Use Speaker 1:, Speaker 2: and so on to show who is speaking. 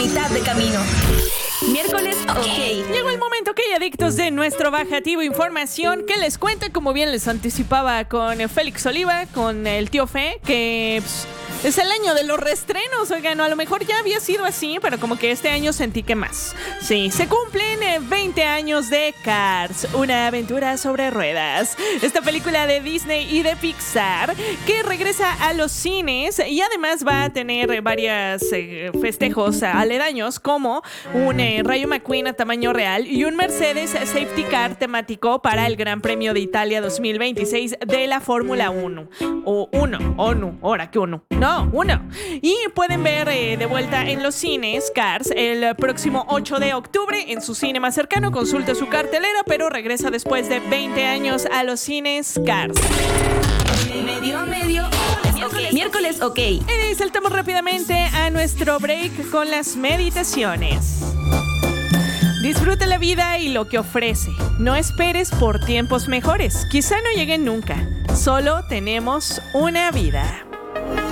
Speaker 1: mitad de camino. Miércoles, ok.
Speaker 2: Llegó el momento, ok, adictos, de nuestro bajativo información que les cuenta, como bien les anticipaba con Félix Oliva, con el tío Fe, que es el año de los reestrenos. Oigan, a lo mejor ya había sido así, pero como que este año sentí que más. Sí, se cumplen 20 años de Cars, una aventura sobre ruedas. Esta película de Disney y de Pixar que regresa a los cines y además va a tener varios festejos aledaños, como un Rayo McQueen a tamaño real y un Mercedes Safety Car temático para el Gran Premio de Italia 2026 de la Fórmula 1. O 1, o no, ahora que uno. No, 1. Y pueden ver de vuelta en los cines Cars el próximo 8 de octubre en su cine más cercano. Consulta su cartelera, pero regresa después de 20 años a los cines Cars.
Speaker 1: Medio a medio. Miércoles, ok.
Speaker 2: Y saltamos rápidamente a nuestro break con las meditaciones. Disfruta la vida y lo que ofrece. No esperes por tiempos mejores. Quizá no lleguen nunca. Solo tenemos una vida.